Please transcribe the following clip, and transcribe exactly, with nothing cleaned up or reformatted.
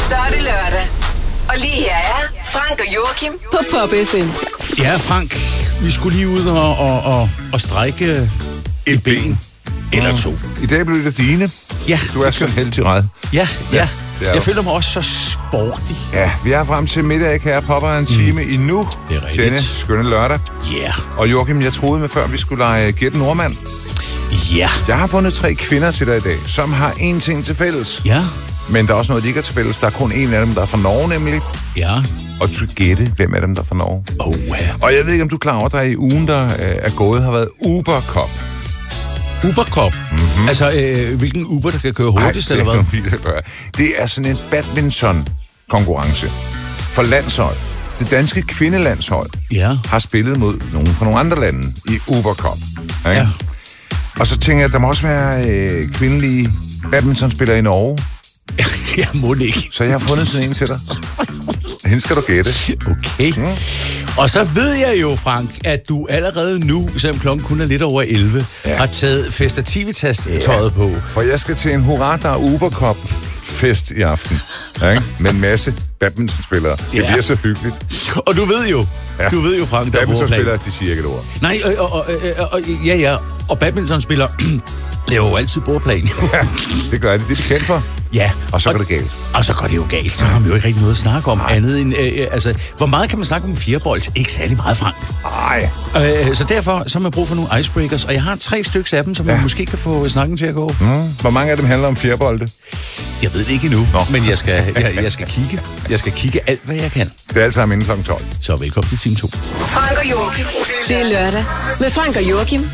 Så er det lørdag. Og lige her er Frank og Joachim på Pop F M. Ja, Frank, vi skulle lige ud og, og, og, og strække et ben. Eller to. I dag blev det dine. Ja. Du er så heldig red. Ja, ja. ja. Jeg føler mig også så sporty. Ja, vi er frem til middag, her popper en time mm. endnu. Det er rigtigt. Denne skønne lørdag. Ja. Yeah. Og Joachim, jeg troede med før, vi skulle lege Gæt Nordmand. Ja. Yeah. Jeg har fundet tre kvinder til dig i dag, som har én ting til fælles. Ja. Men der er også noget, de ikke har til fælles. Der er kun en af dem, der er fra Norge, nemlig. Ja. Og du gætte, hvem af dem, der er fra Norge. Oh, ja. Og jeg ved ikke, om du er klar over, at der i ugen, der er gået, har været Uber Cup. Uber Cup? Mm-hmm. Altså, øh, hvilken Uber, der kan køre hurtigst, Ej, eller hvad? Bil, det er sådan en badminton-konkurrence for landshold. Det danske kvindelandshold ja. har spillet mod nogen fra nogle andre lande i Uber Cup. Okay? Ja. Og så tænker jeg, at der må også være øh, kvindelige badmintonspillere i Norge. Jeg må ikke. Så jeg har fundet sådan en til dig. Hende skal du gætte. Okay. Mm. Og så ved jeg jo, Frank, at du allerede nu, selvom klokken kun er lidt over elleve, ja. har taget festativitas-tøjet ja. på. For jeg skal til en hurra, der er Uber Cup fest i aften. Ja, med en masse badmintonspillere. Det ja. bliver så hyggeligt. Og du ved jo, ja. du ved jo, Frank, der er badmintonspillere, de siger ikke et ord. Nej, og, og, og, og, og ja, ja. Og badmintonspillere laver jo altid bordplan. Ja, det gør det. Det er de kendt for. Ja. Og så og, går det galt. Og så går det jo galt. Så har man jo ikke rigtig noget at snakke om. Nej. Andet end, øh, altså, hvor meget kan man snakke om firebold? Ikke særlig meget, Frank. Nej. Øh, så derfor så har man brug for nogle icebreakers. Og jeg har tre stykker af dem, som ja. man måske kan få snakken til at gå. Mm. Hvor mange af dem handler om firbolde? Jeg ved det ikke endnu. Nå. Men jeg skal, jeg, jeg skal kigge. Jeg skal kigge alt, hvad jeg kan. Det er alt sammen inden klokken tolv. Så velkommen til time to. Frank og Joachim. Det er lørdag med Frank og Joachim